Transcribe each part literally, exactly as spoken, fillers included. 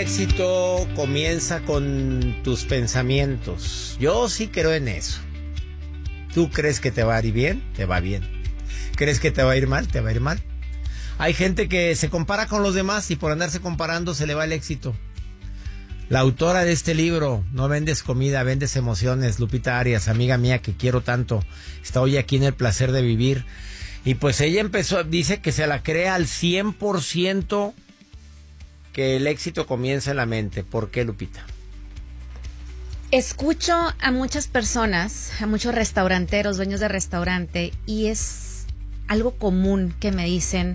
éxito comienza con tus pensamientos. Yo sí creo en eso. ¿Tú crees que te va a ir bien? Te va bien. ¿Crees que te va a ir mal? Te va a ir mal. Hay gente que se compara con los demás y por andarse comparando se le va el éxito. La autora de este libro, No vendes comida, vendes emociones, Lupita Arias, amiga mía que quiero tanto, está hoy aquí en El Placer de Vivir. Y pues ella empezó, dice que se la cree al cien por ciento que el éxito comienza en la mente. ¿Por qué, Lupita? Escucho a muchas personas, a muchos restauranteros, dueños de restaurante, y es algo común que me dicen,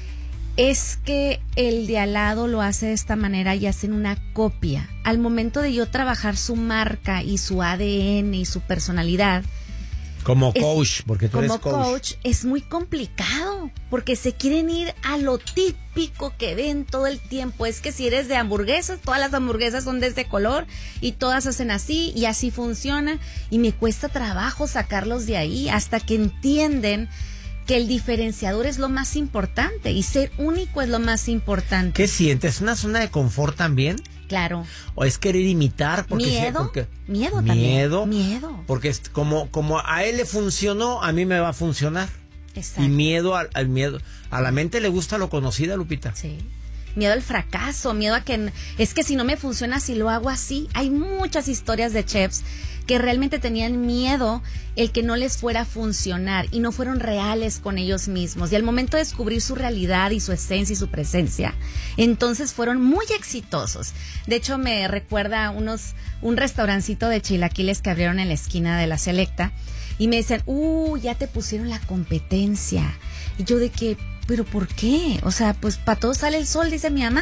es que el de al lado lo hace de esta manera y hacen una copia. Al momento de yo trabajar su marca y su A D N y su personalidad, como coach, es, porque tú como eres coach. coach es muy complicado, porque se quieren ir a lo típico que ven todo el tiempo. Es que si eres de hamburguesas, todas las hamburguesas son de este color y todas hacen así y así funciona, y me cuesta trabajo sacarlos de ahí hasta que entienden que el diferenciador es lo más importante y ser único es lo más importante. ¿Qué sientes? ¿Una zona de confort también? Claro. ¿O es querer imitar? Porque miedo, sí, porque, miedo también. Miedo. Miedo. Porque es como, como a él le funcionó, a mí me va a funcionar. Exacto. Y miedo al, al miedo. A la mente le gusta lo conocido, Lupita. Sí. Miedo al fracaso, miedo a que es que si no me funciona, si lo hago así. Hay muchas historias de chefs que realmente tenían miedo el que no les fuera a funcionar y no fueron reales con ellos mismos. Y al momento de descubrir su realidad y su esencia y su presencia, entonces fueron muy exitosos. De hecho, me recuerda unos un restaurancito de chilaquiles que abrieron en la esquina de La Selecta y me dicen, uh, ya te pusieron la competencia. Y yo de que, ¿pero por qué? O sea, pues para todos sale el sol, dice mi mamá.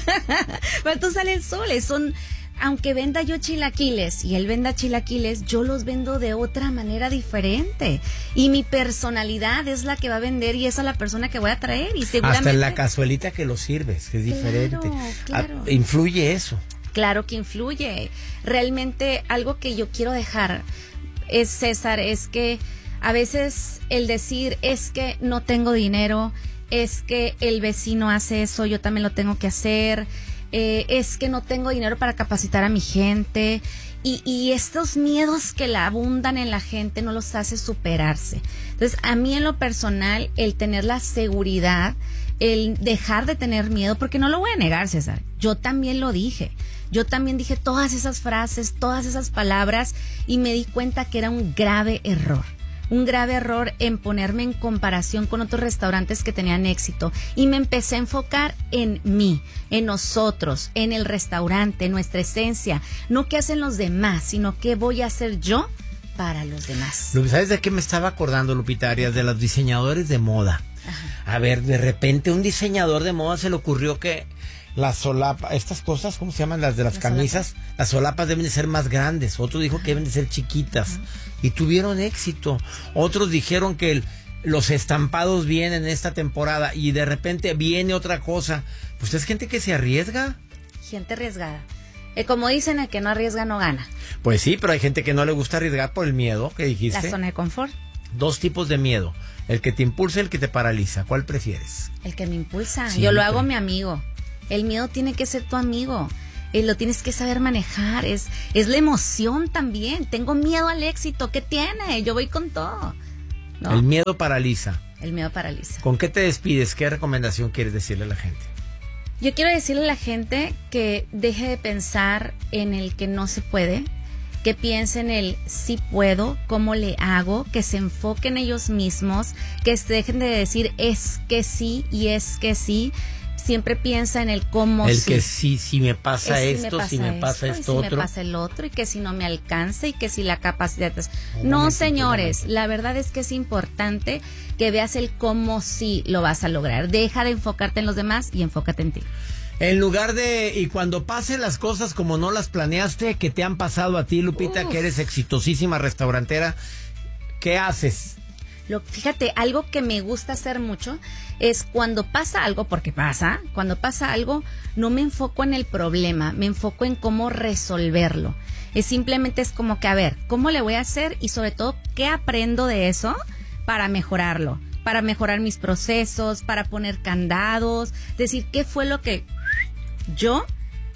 Para todos sale el sol. Son, aunque venda yo chilaquiles y él venda chilaquiles, yo los vendo de otra manera diferente. Y mi personalidad es la que va a vender y esa es la persona que voy a traer. Y seguramente hasta en la cazuelita que lo sirves, que es diferente. Claro, claro. Ah, influye eso. Claro que influye. Realmente algo que yo quiero dejar es, César, es que a veces el decir es que no tengo dinero, es que el vecino hace eso, yo también lo tengo que hacer, eh, es que no tengo dinero para capacitar a mi gente, y, y estos miedos que la abundan en la gente no los hace superarse. Entonces, a mí en lo personal, el tener la seguridad, el dejar de tener miedo, porque no lo voy a negar, César, yo también lo dije. Yo también dije todas esas frases, todas esas palabras, y me di cuenta que era un grave error. Un grave error en ponerme en comparación con otros restaurantes que tenían éxito. Y me empecé a enfocar en mí, en nosotros, en el restaurante, en nuestra esencia. No qué hacen los demás, sino qué voy a hacer yo para los demás. ¿Sabes de qué me estaba acordando, Lupita Arias? De los diseñadores de moda. Ajá. A ver, de repente un diseñador de moda se le ocurrió que las solapas, estas cosas, ¿cómo se llaman? Las de las, las camisas, solapas. Las solapas deben de ser más grandes. Otro dijo que deben de ser chiquitas. Ajá. Y tuvieron éxito. Otros dijeron que el, los estampados vienen esta temporada y de repente viene otra cosa. Pues es gente que se arriesga. Gente arriesgada. Eh, como dicen, el que no arriesga no gana. Pues sí, pero hay gente que no le gusta arriesgar por el miedo que dijiste. La zona de confort. Dos tipos de miedo. El que te impulsa y el que te paraliza. ¿Cuál prefieres? El que me impulsa. Siempre. Yo lo hago mi amigo. El miedo tiene que ser tu amigo. Eh, lo tienes que saber manejar. Es, es la emoción también. Tengo miedo al éxito. ¿Qué tiene? Yo voy con todo. ¿No? El miedo paraliza. El miedo paraliza. ¿Con qué te despides? ¿Qué recomendación quieres decirle a la gente? Yo quiero decirle a la gente que deje de pensar en el que no se puede, que piense en el sí puedo, cómo le hago, que se enfoquen en ellos mismos, que se dejen de decir es que sí y es que sí. Siempre piensa en el cómo el sí. que sí, si me pasa es, esto, si me pasa esto, esto, si otro. me pasa el otro, y que si no me alcanza, y que si la capacidad es... No, no señores, la verdad es que es importante que veas el cómo sí lo vas a lograr. Deja de enfocarte en los demás y enfócate en ti. En lugar de, y cuando pasen las cosas como no las planeaste, que te han pasado a ti, Lupita, Uf. que eres exitosísima restaurantera, ¿qué haces? Lo, fíjate, algo que me gusta hacer mucho es cuando pasa algo, porque pasa, cuando pasa algo, no me enfoco en el problema, me enfoco en cómo resolverlo. Es simplemente es como que, a ver, ¿cómo le voy a hacer? Y sobre todo, ¿qué aprendo de eso para mejorarlo? Para mejorar mis procesos, para poner candados, decir, ¿qué fue lo que yo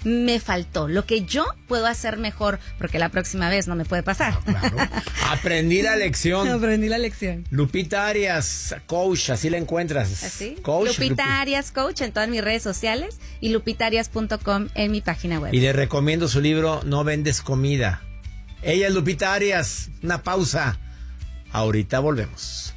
me faltó, lo que yo puedo hacer mejor, porque la próxima vez no me puede pasar. Claro. Aprendí la lección. Aprendí la lección. Lupita Arias, coach, así la encuentras. ¿Así? Coach, Lupita Lupi. Arias Coach en todas mis redes sociales y lupita arias punto com en mi página web. Y le recomiendo su libro No vendes comida. Ella es Lupita Arias. Una pausa. Ahorita volvemos.